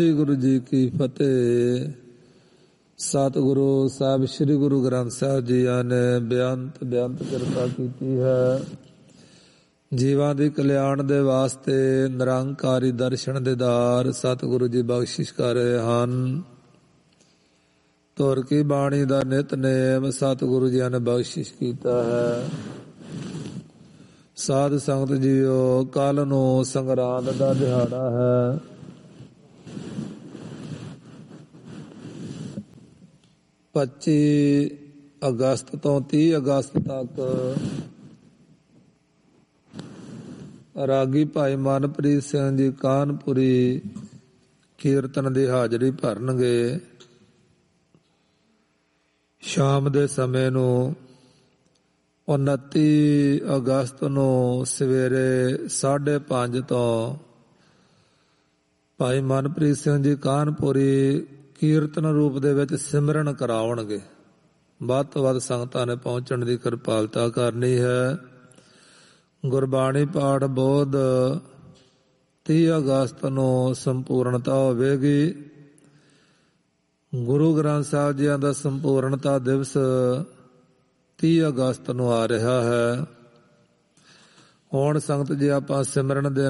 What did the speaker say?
ਗੁਰੂ ਜੀ ਕੀ ਫਤਿਹ। ਸਤਿਗੁਰੂ ਸਾਹਿਬ ਸ੍ਰੀ ਗੁਰੂ ਗ੍ਰੰਥ ਸਾਹਿਬ ਜੀ ਨੇ ਬੇਅੰਤ ਕਿਰਪਾ ਕੀਤੀ ਹੈ। ਜੀਵਾਂ ਦੀ ਕਲਿਆਣ ਦੇ ਵਾਸਤੇ ਨਿਰੰਕਾਰੀ ਦਰਸ਼ਨ ਦੇਦਾਰ ਸਤਿਗੁਰੂ ਜੀ ਬਖਸ਼ਿਸ਼ ਕਰ ਰਹੇ ਹਨ। ਧੁਰ ਕੀ ਬਾਣੀ ਦਾ ਨਿਤਨੇਮ ਸਤਿਗੁਰੂ ਜੀ ਨੇ ਬਖਸ਼ਿਸ਼ ਕੀਤਾ ਹੈ। ਸਾਧ ਸੰਗਤ ਜੀਓ, ਕੱਲ ਨੂੰ ਸੰਗਰਾਂਦ ਦਾ ਦਿਹਾੜਾ ਹੈ। 25 ਅਗਸਤ ਤੋਂ 30 ਅਗਸਤ ਤੱਕ ਰਾਗੀ ਭਾਈ ਮਨਪ੍ਰੀਤ ਸਿੰਘ ਜੀ ਕਾਨਪੁਰੀ ਕੀਰਤਨ ਦੀ ਹਾਜ਼ਰੀ ਭਰਨਗੇ। ਸ਼ਾਮ ਦੇ ਸਮੇਂ ਨੂੰ 29 ਅਗਸਤ ਨੂੰ ਸਵੇਰੇ 5:30 ਤੋਂ ਭਾਈ ਮਨਪ੍ਰੀਤ ਸਿੰਘ ਜੀ ਕਾਨਪੁਰੀ ਕੀਰਤਨ ਰੂਪ ਦੇ ਵਿੱਚ ਸਿਮਰਨ ਕਰਾਉਣਗੇ। ਵੱਧ ਤੋਂ ਵੱਧ ਸੰਗਤਾਂ ਨੇ ਪਹੁੰਚਣ ਦੀ ਕਿਰਪਾਲਤਾ ਕਰਨੀ ਹੈ। ਗੁਰਬਾਣੀ ਪਾਠ ਬੋਧ 30 ਅਗਸਤ ਨੂੰ ਸੰਪੂਰਨਤਾ ਹੋਵੇਗੀ। ਗੁਰੂ ਗ੍ਰੰਥ ਸਾਹਿਬ ਜੀ ਦਾ ਸੰਪੂਰਨਤਾ ਦਿਵਸ 30 ਅਗਸਤ ਨੂੰ ਆ ਰਿਹਾ ਹੈ। ਹੁਣ ਸੰਗਤ ਜੀ ਆਪਾਂ ਸਿਮਰਨ ਦੇ